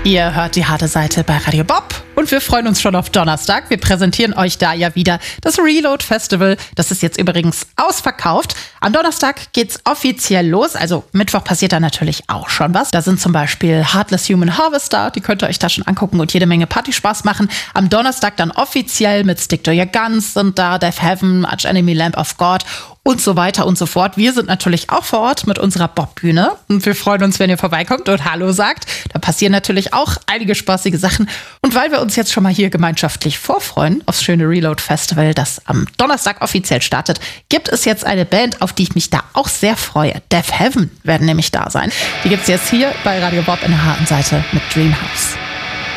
Ihr hört die harte Seite bei Radio Bob und wir freuen uns schon auf Donnerstag. Wir präsentieren euch da ja wieder das Reload Festival. Das ist jetzt übrigens ausverkauft. Am Donnerstag geht's offiziell los. Also Mittwoch passiert da natürlich auch schon was. Da sind zum Beispiel Heartless Human Harvester. Die könnt ihr euch da schon angucken und jede Menge Partyspaß machen. Am Donnerstag dann offiziell mit Stick to Your Guns sind da Death Heaven, Arch Enemy, Lamb of God und so weiter und so fort. Wir sind natürlich auch vor Ort mit unserer Bob-Bühne und wir freuen uns, wenn ihr vorbeikommt und Hallo sagt. Da passieren natürlich auch einige spaßige Sachen. Und weil wir uns jetzt schon mal hier gemeinschaftlich vorfreuen aufs schöne Reload Festival, das am Donnerstag offiziell startet, gibt es jetzt eine Band, auf die ich mich da auch sehr freue. Death Heaven werden nämlich da sein. Die gibt's jetzt hier bei Radio Bob in der harten Seite mit Dreamhouse.